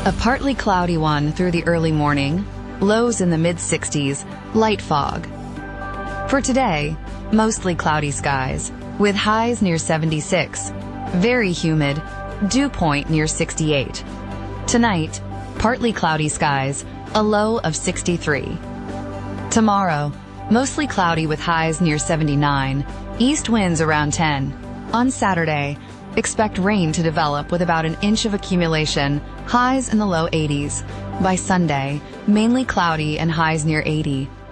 A partly cloudy one through the early morning, lows in the mid-60s, light fog. For today, mostly cloudy skies, with highs near 76, very humid, dew point near 68. Tonight, partly cloudy skies, a low of 63. Tomorrow, mostly cloudy with highs near 79, east winds around 10. On Saturday, expect rain to develop with about an inch of accumulation, highs in the low 80s. By Sunday, mainly cloudy and highs near 80.